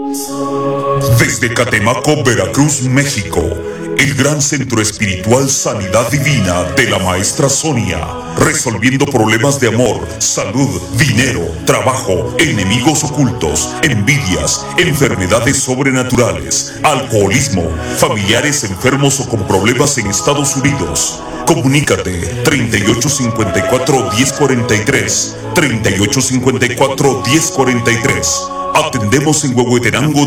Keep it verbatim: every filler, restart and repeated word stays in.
Desde Catemaco, Veracruz, México, el gran centro espiritual Sanidad Divina de la Maestra Sonia, resolviendo problemas de amor, salud, dinero, trabajo, enemigos ocultos, envidias, enfermedades sobrenaturales, alcoholismo, familiares enfermos o con problemas en Estados Unidos. Comunícate treinta y ocho cincuenta y cuatro diez cuarenta y tres, treinta y ocho cincuenta y cuatro diez cuarenta y tres. Atendemos en Huehuetenango